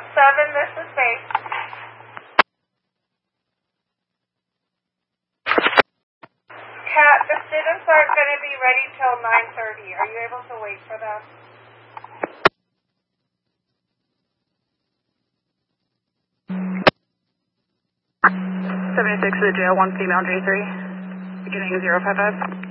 this is Faith. Kat, the students aren't going to be ready till 9:30. Are you able to wait for them? 76 to the jail, 1 female J3, beginning 055.